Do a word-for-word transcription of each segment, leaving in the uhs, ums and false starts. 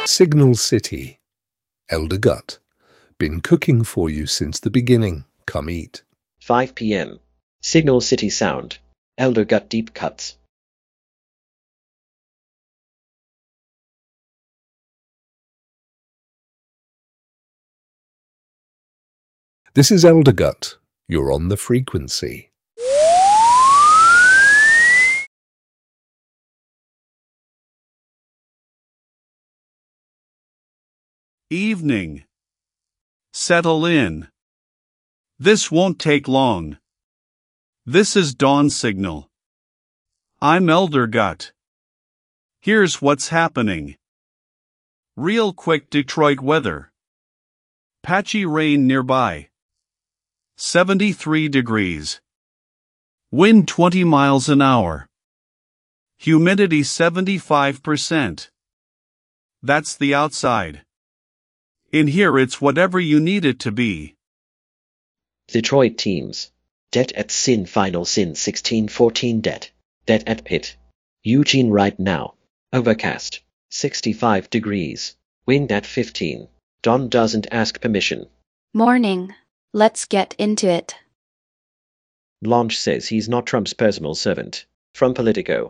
Signal City. Elder Gut. Been cooking for you since the beginning. Come eat. five p m Signal City Sound. Elder Gut Deep Cuts. This is Elder Gut. You're on the frequency. Evening. Settle in. This won't take long. This is Dawn Signal. I'm Elder Gut. Here's what's happening. Real quick Detroit weather. Patchy rain nearby. seventy-three degrees. Wind twenty miles an hour. Humidity seventy-five percent. That's the outside. In here it's whatever you need it to be. Detroit teams. Det at Sin Final Sin sixteen fourteen Det. Det at Pitt. Eugene right now. Overcast. sixty-five degrees. Wind at fifteen. Don doesn't ask permission. Morning. Let's get into it. Blanche says he's not Trump's personal servant. From Politico.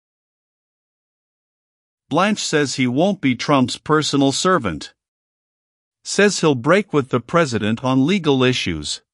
Blanche says he won't be Trump's personal servant. Says he'll break with the president on legal issues.